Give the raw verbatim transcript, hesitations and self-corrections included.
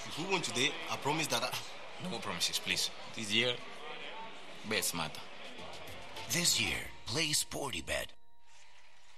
If we win today, I promise that I... No more promises, please. This year, bet smarter. This year, play Sporty Bet.